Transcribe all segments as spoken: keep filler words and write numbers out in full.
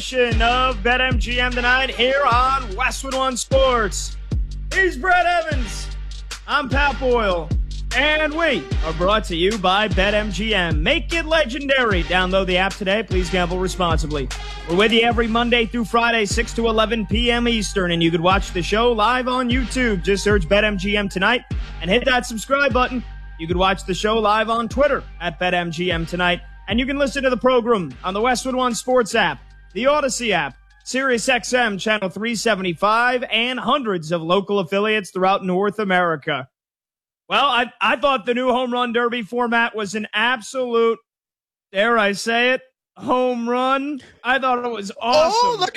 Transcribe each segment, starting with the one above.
Of BetMGM tonight here on Westwood One Sports. He's Brett Evans. I'm Pat Boyle. And we are brought to you by BetMGM. Make it legendary. Download the app today. Please gamble responsibly. We're with you every Monday through Friday, six to eleven p.m. Eastern. And you could watch the show live on YouTube. Just search BetMGM tonight and hit that subscribe button. You could watch the show live on Twitter at BetMGM tonight. And you can listen to the program on the Westwood One Sports app, the Odyssey app, SiriusXM Channel three seventy-five, and hundreds of local affiliates throughout North America. Well, I, I thought the new Home Run Derby format was an absolute, dare I say it, home run. I thought it was awesome. Oh, look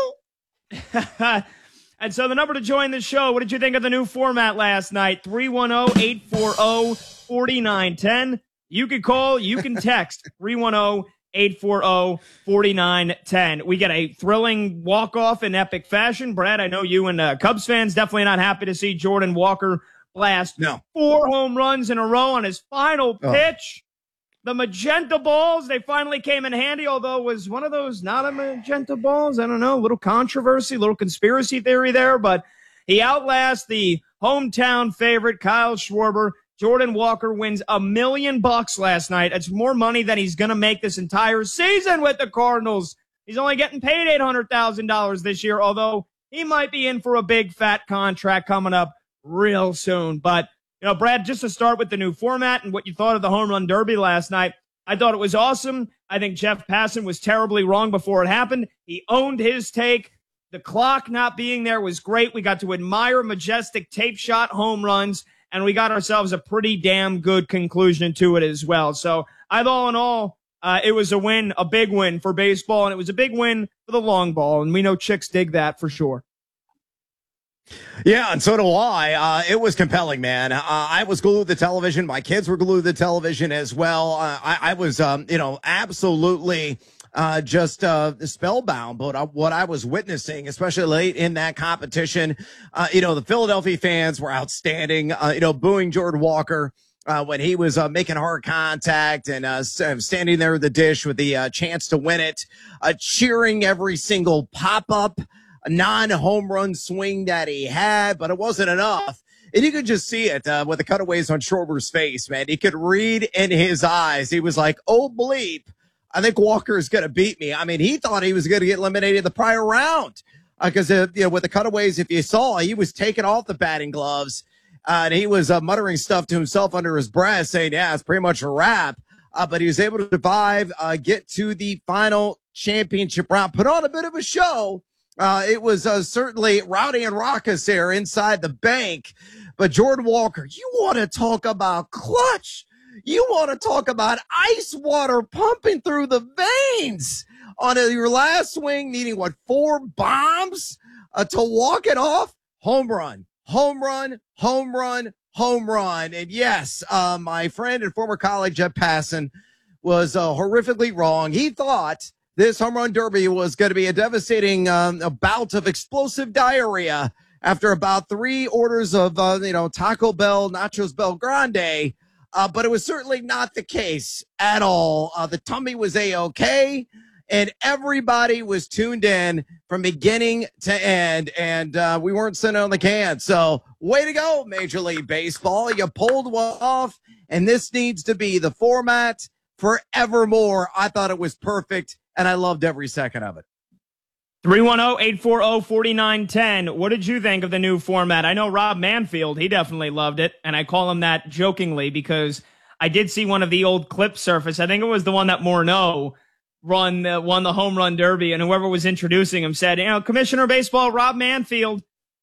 at you. And so the number to join the show, what did you think of the new format last night? three one zero, eight four zero, four nine one zero. You can call, you can text, three one zero, eight four zero, four nine one zero. We get a thrilling walk-off in epic fashion. Brad, I know you and uh, Cubs fans definitely not happy to see Jordan Walker blast no. four home runs in a row on his final oh. pitch. The magenta balls, they finally came in handy, although it was one of those not a magenta balls. I don't know, a little controversy, a little conspiracy theory there, but he outlasts the hometown favorite, Kyle Schwarber. Jordan Walker wins a million bucks last night. It's more money than he's going to make this entire season with the Cardinals. He's only getting paid eight hundred thousand dollars this year, although he might be in for a big fat contract coming up real soon. But, you know, Brad, just to start with the new format and what you thought of the Home Run Derby last night, I thought it was awesome. I think Jeff Passan was terribly wrong before it happened. He owned his take. The clock not being there was great. We got to admire majestic tape shot home runs, and we got ourselves a pretty damn good conclusion to it as well. So I thought, all in all, uh, it was a win, a big win for baseball, and it was a big win for the long ball, and we know chicks dig that for sure. Yeah, and so do I. Uh, it was compelling, man. Uh, I was glued to the television. My kids were glued to the television as well. Uh, I, I was, um, you know, absolutely uh, just uh, spellbound. But uh, what I was witnessing, especially late in that competition, uh, you know, the Philadelphia fans were outstanding. Uh, you know, booing Jordan Walker uh, when he was uh, making hard contact and uh, standing there with the dish with the uh, chance to win it, uh, cheering every single pop-up a non-home run swing that he had, but it wasn't enough. And you could just see it uh, with the cutaways on Schwarber's face, man. You could read in his eyes. He was like, oh, bleep, I think Walker is going to beat me. I mean, he thought he was going to get eliminated the prior round because, uh, you know, with the cutaways, if you saw, he was taking off the batting gloves uh, and he was uh, muttering stuff to himself under his breath saying, yeah, it's pretty much a wrap. Uh, but he was able to survive, uh, get to the final championship round, put on a bit of a show. Uh, it was uh, certainly rowdy and raucous there inside the bank. But Jordan Walker, you want to talk about clutch. You want to talk about ice water pumping through the veins on a, your last swing, needing, what, four bombs uh, to walk it off? Home run, home run, home run, home run. And yes, uh, my friend and former colleague Jeff Passan was uh, horrifically wrong. He thought this home run derby was going to be a devastating um, a bout of explosive diarrhea after about three orders of, uh, you know, Taco Bell, Nachos Bel Grande. Uh, but it was certainly not the case at all. Uh, the tummy was A-okay, and everybody was tuned in from beginning to end, and uh, we weren't sitting on the can. So way to go, Major League Baseball. You pulled one off, and this needs to be the format forevermore. I thought it was perfect, and I loved every second of it. three one zero, eight four zero, four nine one zero. What did you think of the new format? I know Rob Manfield, he definitely loved it, and I call him that jokingly because I did see one of the old clips surface. I think it was the one that Morneau run, uh, won the home run derby, and whoever was introducing him said, you know, Commissioner of Baseball, Rob Manfield.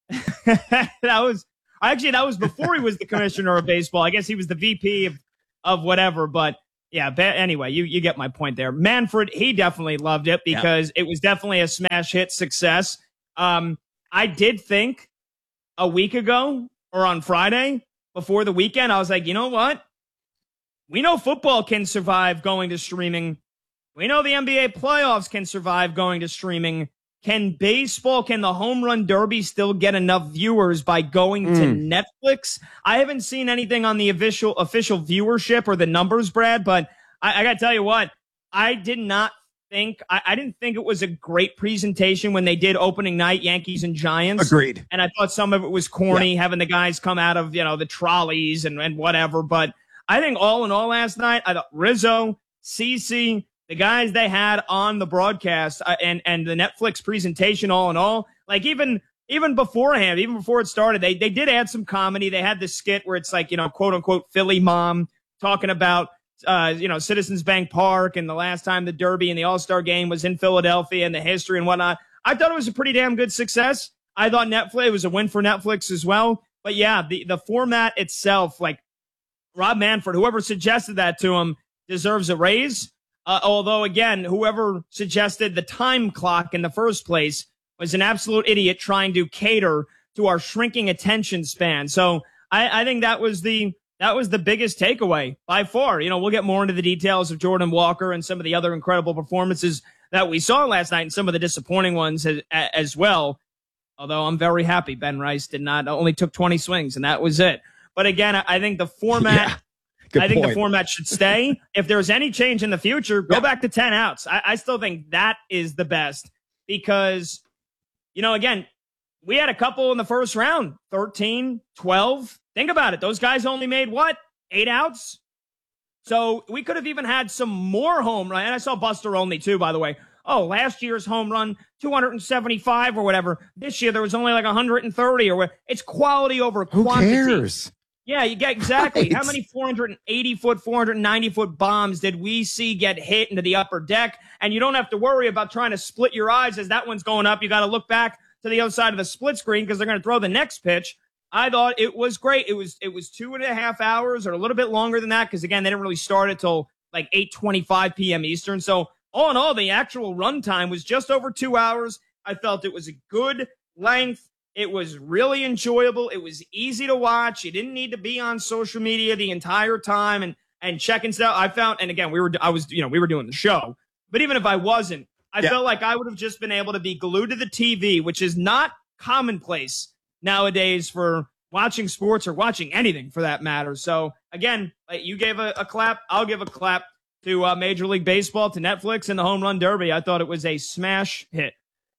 that was, actually, that was before he was the Commissioner of Baseball. I guess he was the V P of, of whatever, but yeah, but anyway, you, you get my point there. Manfred, he definitely loved it because yeah. it was definitely a smash hit success. Um, I did think a week ago or on Friday before the weekend, I was like, you know what? We know football can survive going to streaming. We know the N B A playoffs can survive going to streaming. Can baseball, can the home run derby still get enough viewers by going mm. to Netflix? I haven't seen anything on the official official viewership or the numbers, Brad, but I, I got to tell you what, I did not think I, I didn't think it was a great presentation when they did opening night, Yankees and Giants. Agreed. And I thought some of it was corny, yeah. having the guys come out of, you know, the trolleys and, and whatever. But I think all in all last night, I thought Rizzo, CeCe, the guys they had on the broadcast uh, and, and the Netflix presentation, all in all, like even even beforehand, even before it started, they they did add some comedy. They had this skit where it's like, you know, quote unquote Philly mom talking about, uh, you know, Citizens Bank Park and the last time the Derby and the All-Star game was in Philadelphia and the history and whatnot. I thought it was a pretty damn good success. I thought Netflix, it was a win for Netflix as well. But yeah, the, the format itself, like Rob Manfred, whoever suggested that to him deserves a raise. Uh, although, again, whoever suggested the time clock in the first place was an absolute idiot trying to cater to our shrinking attention span. So I, I think that was the that was the biggest takeaway by far. You know, we'll get more into the details of Jordan Walker and some of the other incredible performances that we saw last night and some of the disappointing ones as, as well. Although I'm very happy Ben Rice did not only took twenty swings and that was it. But again, I think the format. Yeah. Good I think point. the format should stay. If there's any change in the future, go yeah. back to ten outs. I, I still think that is the best because, you know, again, we had a couple in the first round, thirteen, twelve. Think about it. Those guys only made what? Eight outs? So we could have even had some more home run. And I saw Buster Olney too, by the way. Oh, last year's home run, two hundred seventy-five or whatever. This year there was only like one hundred thirty or whatever. It's quality over Who quantity. Who cares? Yeah, you get exactly. Right. How many four hundred eighty foot, four hundred ninety foot bombs did we see get hit into the upper deck? And you don't have to worry about trying to split your eyes as that one's going up. You got to look back to the other side of the split screen because they're going to throw the next pitch. I thought it was great. It was it was two and a half hours or a little bit longer than that because, again, they didn't really start until like eight twenty-five p.m. Eastern. So all in all, the actual runtime was just over two hours. I felt it was a good length. It was really enjoyable. It was easy to watch. You didn't need to be on social media the entire time and, and checking stuff. I found, and again, we were, I was, you know, we were doing the show, but even if I wasn't, I yeah. felt like I would have just been able to be glued to the T V, which is not commonplace nowadays for watching sports or watching anything for that matter. So again, you gave a, a clap. I'll give a clap to uh, Major League Baseball, to Netflix, and the Home Run Derby. I thought it was a smash hit.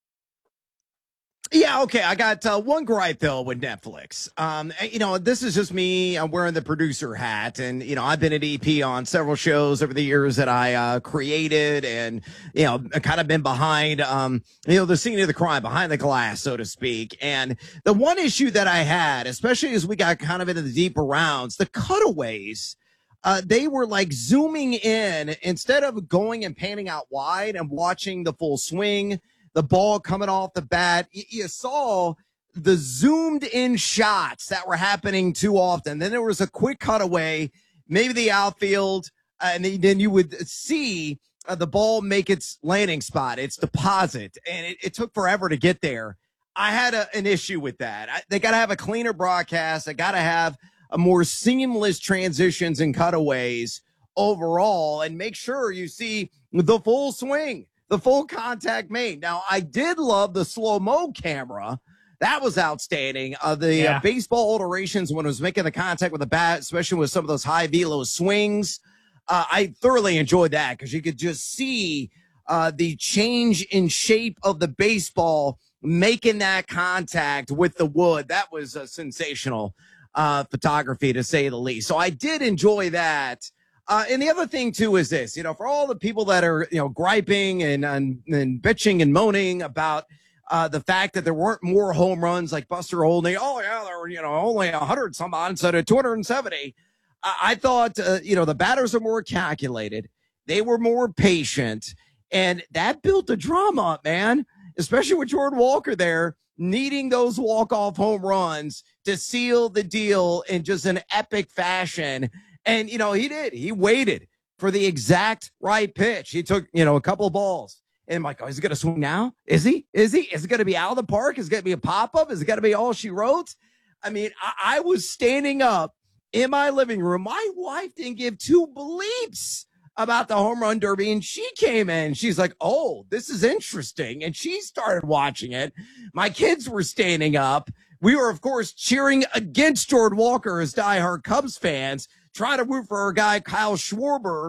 Yeah, okay. I got uh, one gripe, though, with Netflix. Um, you know, this is just me. I'm wearing the producer hat. And, you know, I've been at E P on several shows over the years that I uh, created and, you know, kind of been behind, um, you know, the scene of the crime, behind the glass, so to speak. And the one issue that I had, especially as we got kind of into the deeper rounds, the cutaways, uh, they were like zooming in instead of going and panning out wide and watching the full swing. The ball coming off the bat, you saw the zoomed in shots that were happening too often. Then there was a quick cutaway, maybe the outfield, uh, and then you would see uh, the ball make its landing spot, its deposit, and it, it took forever to get there. I had a, an issue with that. I, they got to have a cleaner broadcast. They got to have a more seamless transitions and cutaways overall, and make sure you see the full swing. The full contact made. Now, I did love the slow-mo camera. That was outstanding. Uh, the yeah. uh, baseball alterations when it was making the contact with the bat, especially with some of those high velo swings. Uh, I thoroughly enjoyed that because you could just see uh, the change in shape of the baseball making that contact with the wood. That was a sensational uh, photography, to say the least. So I did enjoy that. Uh, and the other thing, too, is this, you know, for all the people that are, you know, griping and, and, and bitching and moaning about uh, the fact that there weren't more home runs like Buster Olney. Oh, yeah, there were, you know, only one hundred some odd instead of two hundred seventy. I, I thought, uh, you know, the batters are more calculated. They were more patient. And that built the drama up, man, especially with Jordan Walker there needing those walk-off home runs to seal the deal in just an epic fashion. And, you know, he did. He waited for the exact right pitch. He took, you know, a couple of balls. And I'm like, oh, is he going to swing now? Is he? Is he? Is it going to be out of the park? Is it going to be a pop-up? Is it going to be all she wrote? I mean, I, I was standing up in my living room. My wife didn't give two bleeps about the Home Run Derby. And she came in. She's like, oh, this is interesting. And she started watching it. My kids were standing up. We were, of course, cheering against Jordan Walker as diehard Cubs fans. Try to root for our guy, Kyle Schwarber,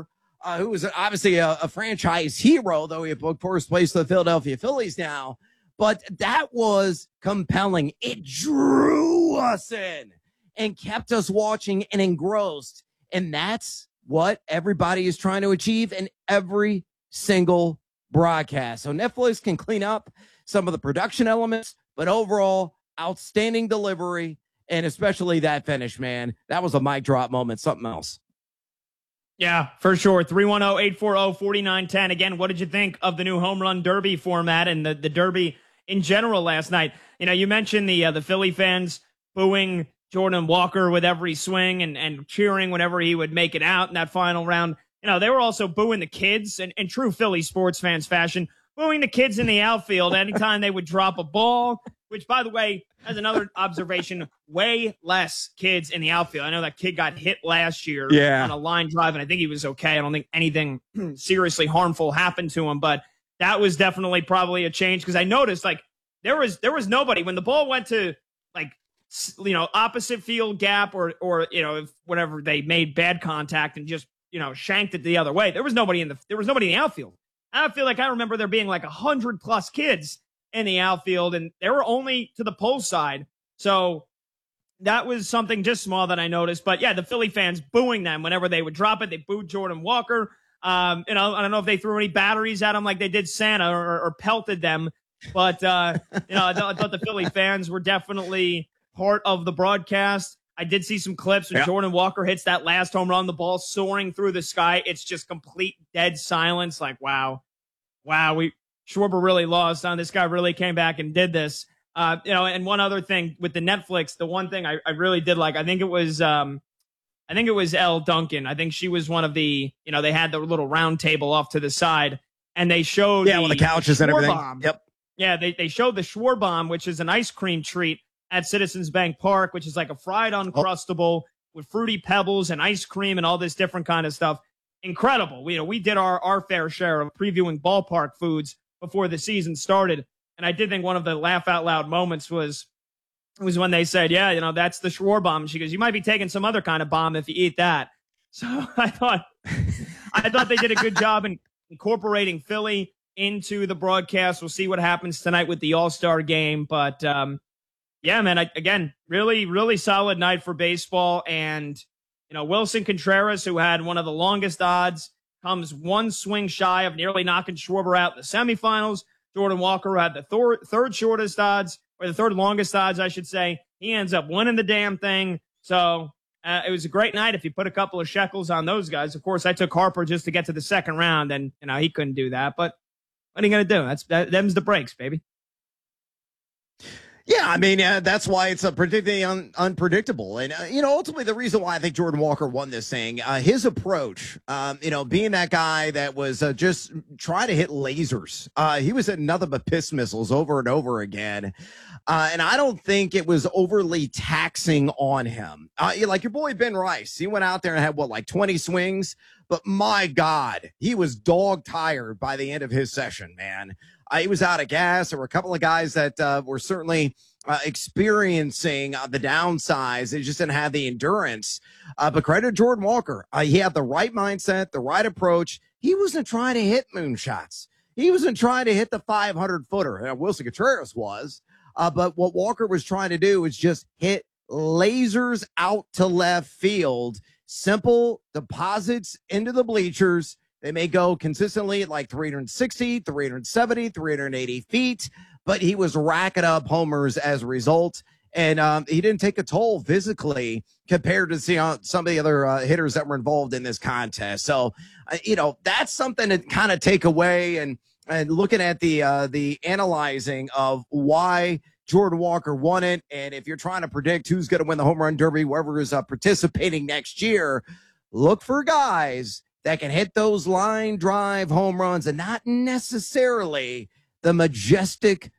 uh, who was obviously a, a franchise hero, though he booked first place to the Philadelphia Phillies now. But that was compelling. It drew us in and kept us watching and engrossed. And that's what everybody is trying to achieve in every single broadcast. So Netflix can clean up some of the production elements, but overall, outstanding delivery, and especially that finish, man. That was a mic drop moment, something else. Yeah, for sure. three one zero, eight four zero, four nine one zero. Again, what did you think of the new home run derby format and the, the derby in general last night? You know, you mentioned the uh, the Philly fans booing Jordan Walker with every swing and, and cheering whenever he would make it out in that final round. You know, they were also booing the kids in, in true Philly sports fans fashion, booing the kids in the outfield anytime they would drop a ball, which, by the way, as another observation, way less kids in the outfield. I know that kid got hit last year yeah. on a line drive, and I think he was okay. I don't think anything seriously harmful happened to him, but that was definitely probably a change because I noticed, like, there was there was nobody when the ball went to, like, you know, opposite field gap or, or you know, if whenever they made bad contact and just, you know, shanked it the other way. There was nobody in the there was nobody in the outfield. I feel like I remember there being like a hundred plus kids in the outfield, and they were only to the pole side. So that was something just small that I noticed. But yeah, the Philly fans booing them whenever they would drop it. They booed Jordan Walker. Um, you know, I don't know if they threw any batteries at him like they did Santa or, or pelted them. But uh, you know, I thought, I thought the Philly fans were definitely part of the broadcast. I did see some clips when yeah. Jordan Walker hits that last home run, the ball soaring through the sky. It's just complete dead silence. Like, wow, wow, we Schwarber really lost on this guy. Really came back and did this. Uh, you know, and one other thing with the Netflix, the one thing I, I really did like, I think it was, um, I think it was Elle Duncan. I think she was one of the, you know, they had the little round table off to the side, and they showed yeah, the, with the couches the and everything. Bomb. Yep. Yeah, they they showed the Schwarbomb, which is an ice cream treat at Citizens Bank Park, which is like a fried Uncrustable oh. with fruity pebbles and ice cream and all this different kind of stuff. Incredible. We, you know, we did our, our fair share of previewing ballpark foods before the season started. And I did think one of the laugh out loud moments was, was when they said, yeah, you know, that's the Schwarbomb. She goes, you might be taking some other kind of bomb if you eat that. So I thought, I thought they did a good job in incorporating Philly into the broadcast. We'll see what happens tonight with the All-Star game. But, um, yeah, man, I, again, really, really solid night for baseball. And, you know, Wilson Contreras, who had one of the longest odds, comes one swing shy of nearly knocking Schwarber out in the semifinals. Jordan Walker, who had the thor- third shortest odds, or the third longest odds, I should say, he ends up winning the damn thing. So uh, it was a great night if you put a couple of shekels on those guys. Of course, I took Harper just to get to the second round, and, you know, he couldn't do that. But what are you going to do? That's that, them's the breaks, baby. Yeah, I mean, uh, that's why it's a particularly un- unpredictable. And, uh, you know, ultimately the reason why I think Jordan Walker won this thing, uh, his approach, um, you know, being that guy that was uh, just trying to hit lasers. Uh, he was hitting nothing but piss missiles over and over again. Uh, and I don't think it was overly taxing on him. Uh, like your boy Ben Rice, he went out there and had, what, like twenty swings? But my God, he was dog tired by the end of his session, man. Uh, he was out of gas. There were a couple of guys that uh, were certainly uh, experiencing uh, the downsides. They just didn't have the endurance. Uh, but credit to Jordan Walker. Uh, he had the right mindset, the right approach. He wasn't trying to hit moonshots. He wasn't trying to hit the five hundred footer. Uh, Wilson Contreras was. Uh, but what Walker was trying to do was just hit lasers out to left field. Simple deposits into the bleachers. They may go consistently at like three sixty, three seventy, three eighty feet, but he was racking up homers as a result. And um, he didn't take a toll physically compared to see, uh, some of the other uh, hitters that were involved in this contest. So, uh, you know, that's something to kind of take away, and and looking at the uh, the analyzing of why Jordan Walker won it. And if you're trying to predict who's going to win the home run derby, whoever is uh, participating next year, look for guys that can hit those line drive home runs and not necessarily the majestic